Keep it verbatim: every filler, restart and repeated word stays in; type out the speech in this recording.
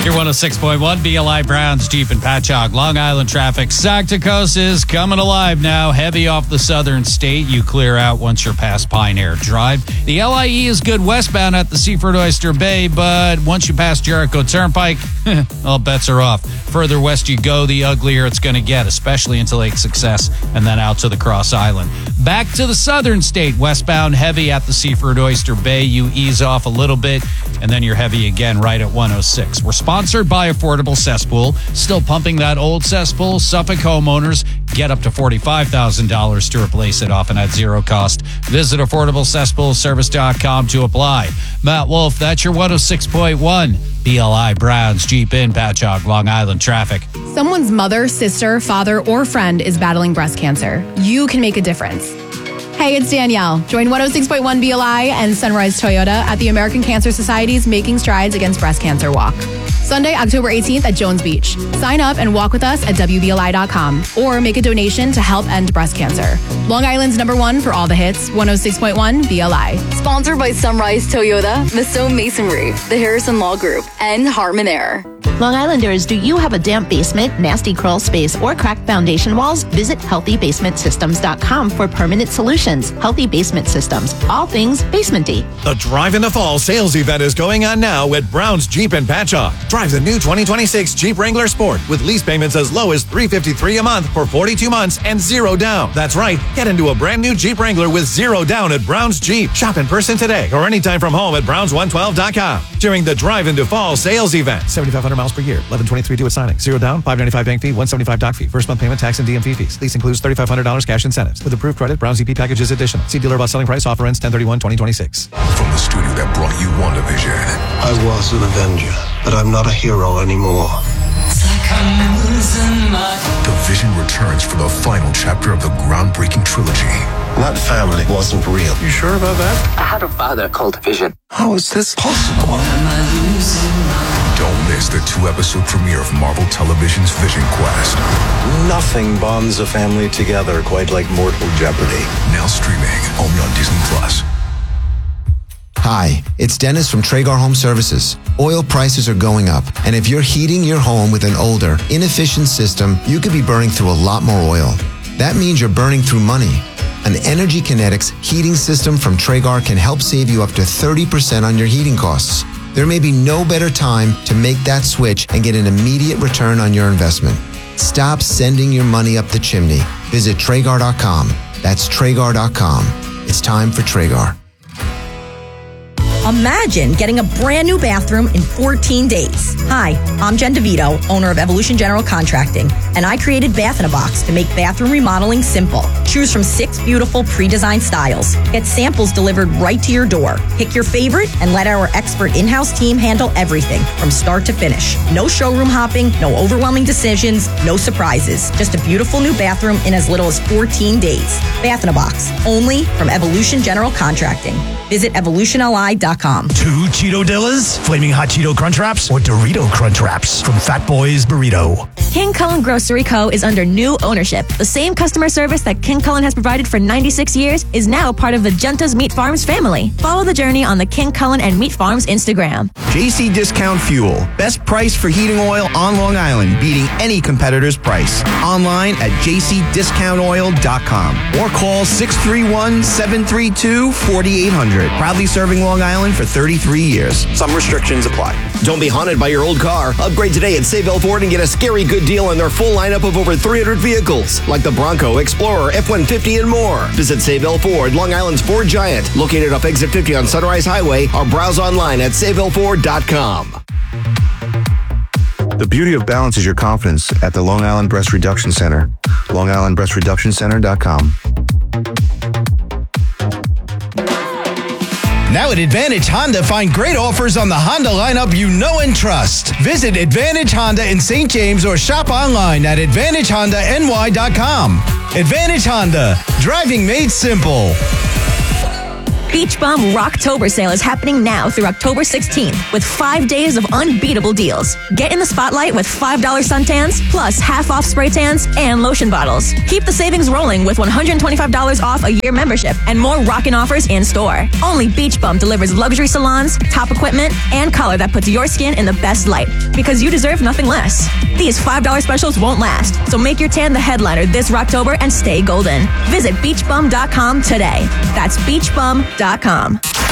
Your one oh six point one B L I Browns Jeep and Patchogue. Long Island traffic. Sacticos is coming alive now. Heavy off the southern state. You clear out once you're past Pine Air Drive. The L I E is good westbound at the Seaford Oyster Bay, but once you pass Jericho Turnpike, all bets are off. Further west you go, the uglier it's going to get, especially into Lake Success and then out to the Cross Island. Back to the southern state. Westbound heavy at the Seaford Oyster Bay. You ease off a little bit, and then you're heavy again right at one oh six. We're sponsored by Affordable Cesspool. Still pumping that old cesspool? Suffolk homeowners get up to forty-five thousand dollars to replace it, often at zero cost. Visit affordable cesspool service dot com to apply. Matt Wolf, that's your one oh six point one B L I Browns Jeep in Patchogue, Long Island traffic. Someone's mother, sister, father, or friend is battling breast cancer. You can make a difference. Hey, it's Danielle. Join one oh six point one B L I and Sunrise Toyota at the American Cancer Society's Making Strides Against Breast Cancer Walk. Sunday, October eighteenth at Jones Beach. Sign up and walk with us at W B L I dot com or make a donation to help end breast cancer. Long Island's number one for all the hits, one oh six point one B L I. Sponsored by Sunrise Toyota, Missone Masonry, the Harrison Law Group, and Hartman Air. Long Islanders, do you have a damp basement, nasty crawl space, or cracked foundation walls? Visit healthy basement systems dot com for permanent solutions. Healthy Basement Systems, all things basement-y. The Drive in the Fall sales event is going on now at Brown's Jeep and Patchogue. Drive the new twenty twenty-six Jeep Wrangler Sport with lease payments as low as three hundred fifty-three dollars a month for forty-two months and zero down. That's right, get into a brand new Jeep Wrangler with zero down at Brown's Jeep. Shop in person today or anytime from home at browns one twelve dot com during the Drive into Fall sales event. seventy-five hundred miles per year, eleven twenty-three due at signing. Zero down, five ninety-five bank fee, one seventy-five doc fee. First month payment, tax and D M V fees. Lease includes thirty-five hundred dollars cash incentives. With approved credit, Brown's E P package is additional. See dealer about selling price. Offer ends ten thirty-one twenty twenty-six. From the studio that brought you WandaVision. I was an Avenger, but I'm not a hero anymore. The Vision returns for the final chapter of the groundbreaking trilogy. That family wasn't real. You sure about that? I had a father called Vision. How is this possible? Don't miss the two-episode premiere of Marvel Television's Vision Quest. Nothing bonds a family together quite like Mortal Jeopardy. Now streaming only on Disney Plus. Hi, it's Dennis from Traeger Home Services. Oil prices are going up, and if you're heating your home with an older, inefficient system, you could be burning through a lot more oil. That means you're burning through money. An Energy Kinetics heating system from Traeger can help save you up to thirty percent on your heating costs. There may be no better time to make that switch and get an immediate return on your investment. Stop sending your money up the chimney. Visit Traeger dot com. That's Traeger dot com. It's time for Traeger. Imagine getting a brand new bathroom in fourteen days. Hi, I'm Jen DeVito, owner of Evolution General Contracting, and I created Bath in a Box to make bathroom remodeling simple. Choose from six beautiful pre-designed styles. Get samples delivered right to your door. Pick your favorite and let our expert in-house team handle everything from start to finish. No showroom hopping, no overwhelming decisions, no surprises. Just a beautiful new bathroom in as little as fourteen days. Bath in a Box, only from Evolution General Contracting. Visit evolution L I dot com. Two Cheeto-Dillas, Flaming Hot Cheeto Crunch Wraps, or Dorito Crunch Wraps from Fat Boys Burrito. King Cullen Grocery Co. is under new ownership. The same customer service that King Cullen has provided for ninety-six years is now part of the Junta's Meat Farms family. Follow the journey on the King Cullen and Meat Farms Instagram. J C Discount Fuel. Best price for heating oil on Long Island, beating any competitor's price. Online at j c discount oil dot com or call six three one, seven three two, four eight zero zero. Proudly serving Long Island for thirty-three years. Some restrictions apply. Don't be haunted by your old car. Upgrade today at Sayville Ford and get a scary good deal on their full lineup of over three hundred vehicles, like the Bronco, Explorer, F one fifty, and more. Visit Sayville Ford, Long Island's Ford Giant, located off Exit fifty on Sunrise Highway, or browse online at sayville ford dot com. The beauty of balance is your confidence at the Long Island Breast Reduction Center. long island breast reduction center dot com. Now at Advantage Honda, find great offers on the Honda lineup you know and trust. Visit Advantage Honda in Saint James or shop online at advantage honda n y dot com. Advantage Honda, driving made simple. Beach Bum Rocktober sale is happening now through October sixteenth with five days of unbeatable deals. Get in the spotlight with five dollars suntans plus half off spray tans and lotion bottles. Keep the savings rolling with one hundred twenty-five dollars off a year membership and more rockin' offers in store. Only Beach Bum delivers luxury salons, top equipment, and color that puts your skin in the best light because you deserve nothing less. These five dollars specials won't last, so make your tan the headliner this Rocktober and stay golden. Visit beach bum dot com today. That's beach bum dot com.